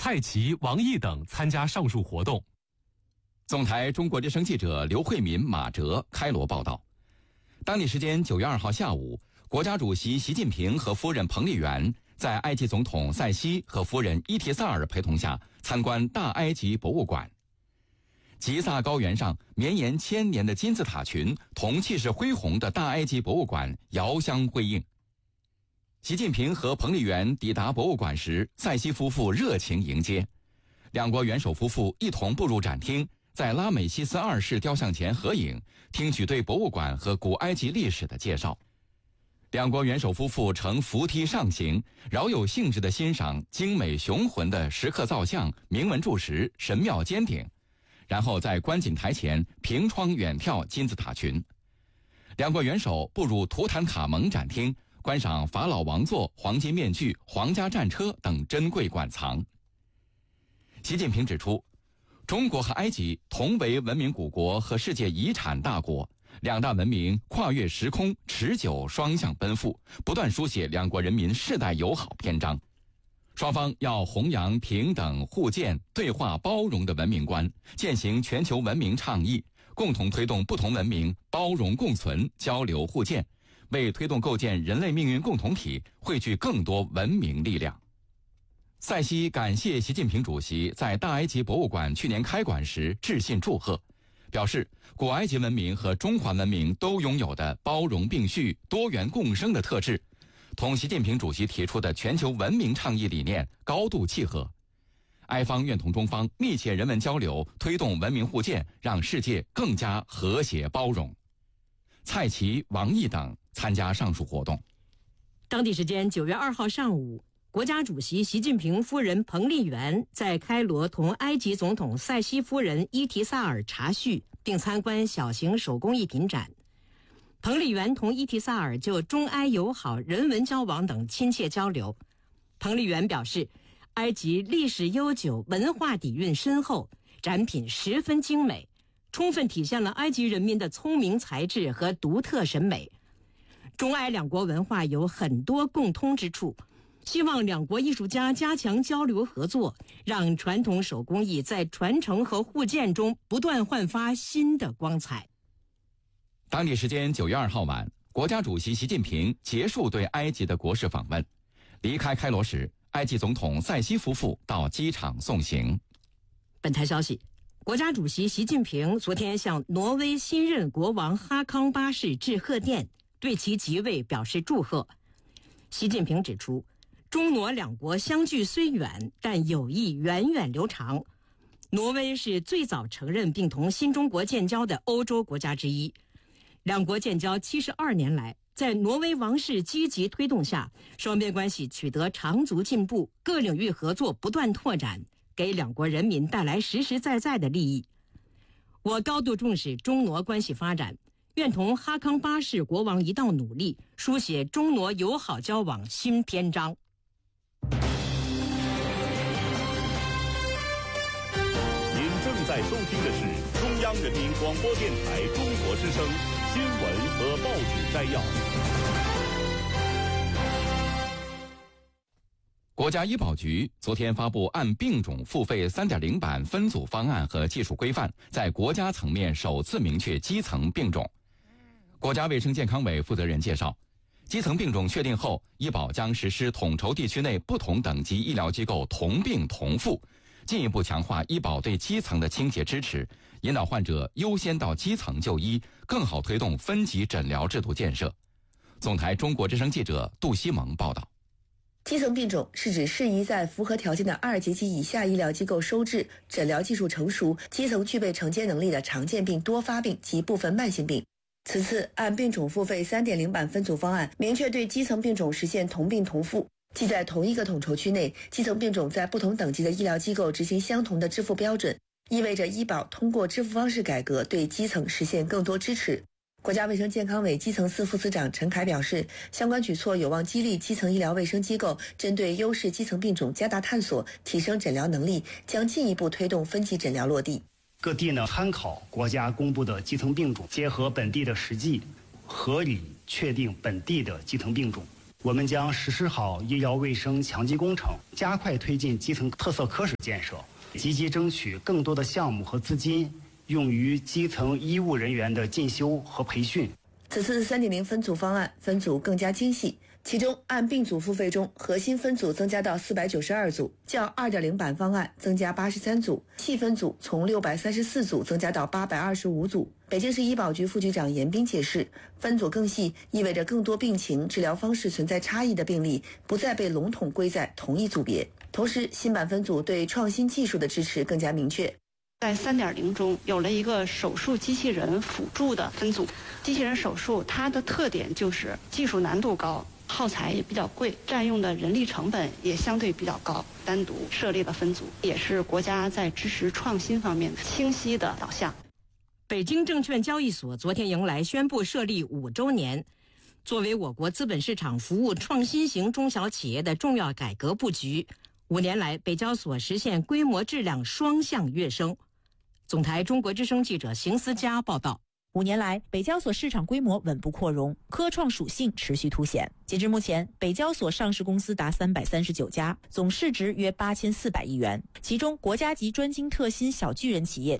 蔡奇、王毅等参加上述活动。 总台中国之声记者刘慧敏、马哲开罗报道。当地时间9月2号下午，国家主席习近平和夫人彭丽媛在埃及总统塞西和夫人伊提萨尔陪同下参观大埃及博物馆。吉萨高原上绵延1000年的金字塔群同气势恢宏的大埃及博物馆遥相辉映。习近平和彭丽媛抵达博物馆时，塞西夫妇热情迎接，两国元首夫妇一同步入展厅，在拉美西斯2世雕像前合影，听取对博物馆和古埃及历史的介绍。两国元首夫妇乘扶梯上行，饶有兴致地欣赏精美雄浑的石刻造像、铭文柱石、神庙尖顶，然后在观景台前凭窗远眺金字塔群。两国元首步入图坦卡蒙展厅，观赏法老王座、黄金面具、皇家战车等珍贵馆藏。习近平指出，中国和埃及同为文明古国和世界遗产大国，两大文明跨越时空，持久双向奔赴，不断书写两国人民世代友好篇章。双方要弘扬平等、互鉴、对话、包容的文明观，践行全球文明倡议，共同推动不同文明包容共存、交流互鉴，为推动构建人类命运共同体汇聚更多文明力量。塞西感谢习近平主席在大埃及博物馆去年开馆时致信祝贺，表示古埃及文明和中华文明都拥有的包容并蓄、多元共生的特质，同习近平主席提出的全球文明倡议理念高度契合。埃方愿同中方密切人文交流，推动文明互鉴，让世界更加和谐包容。蔡奇、王毅等参加上述活动。 当地时间9月2号上午，国家主席习近平夫人彭丽媛在开罗同埃及总统塞西夫人伊提萨尔茶叙，并参观小型手工艺品展。彭丽媛同伊提萨尔就中埃友好、人文交往等亲切交流。彭丽媛表示，埃及历史悠久，文化底蕴深厚，展品十分精美，充分体现了埃及人民的聪明才智和独特审美。中埃两国文化有很多共通之处，希望两国艺术家加强交流合作，让传统手工艺在传承和互鉴中不断焕发新的光彩。 当地时间9月2号晚，国家主席习近平结束对埃及的国事访问，离开开罗时，埃及总统塞西夫妇到机场送行。 本台消息，国家主席习近平昨天向挪威新任国王哈康8世致贺电，对其即位表示祝贺。习近平指出，中挪两国相距虽远，但友谊源远流长。挪威是最早承认并同新中国建交的欧洲国家之一。两国建交72年来，在挪威王室积极推动下，双边关系取得长足进步，各领域合作不断拓展，给两国人民带来实实在在的利益。我高度重视中挪关系发展，愿同哈康8世国王一道努力，书写中挪友好交往新篇章。 您正在收听的是中央人民广播电台中国之声新闻和报纸摘要。 国家医保局昨天发布按病种付费 3.0 版分组方案和技术规范，在国家层面首次明确基层病种。国家卫生健康委负责人介绍，基层病种确定后，医保将实施统筹地区内不同等级医疗机构同病同付，进一步强化医保对基层的倾斜支持，引导患者优先到基层就医，更好推动分级诊疗制度建设。总台中国之声记者杜西蒙报道。 基层病种是指适宜在符合条件的2级及以下医疗机构收治、诊疗技术成熟、基层具备承接能力的常见病、多发病及部分慢性病。此次按病种付费 3.0 版分组方案，明确对基层病种实现同病同付，即在同一个统筹区内，基层病种在不同等级的医疗机构执行相同的支付标准，意味着医保通过支付方式改革对基层实现更多支持。国家卫生健康委基层司副司长陈凯表示，相关举措有望激励基层医疗卫生机构针对优势基层病种加大探索，提升诊疗能力，将进一步推动分级诊疗落地。 各地呢参考国家公布的基层病种，结合本地的实际，合理确定本地的基层病种。 我们将实施好医疗卫生强基工程，加快推进基层特色科室建设，积极争取更多的项目和资金用于基层医务人员的进修和培训。 此次3.0分组方案分组更加精细，其中按并组付费中，核心分组增加到492组，较2.0版方案增加83组，细分组从634组增加到825组。北京市医保局副局长严斌解释，分组更细意味着更多病情、治疗方式存在差异的病例不再被笼统归在同一组别。同时，新版分组对创新技术的支持更加明确。 在3.0中有了一个手术机器人辅助的分组，机器人手术它的特点就是技术难度高，耗材也比较贵，占用的人力成本也相对比较高，单独设立了分组，也是国家在支持创新方面清晰的导向。 北京证券交易所昨天迎来宣布设立5周年，作为我国资本市场服务创新型中小企业的重要改革布局，5年来北交所实现规模质量双向跃升。总台中国之声记者邢思佳报道。 5年来，北交所市场规模稳步扩容，科创属性持续凸显。截至目前，北交所上市公司达339家，总市值约8400亿元，其中国家级专精特新小巨人企业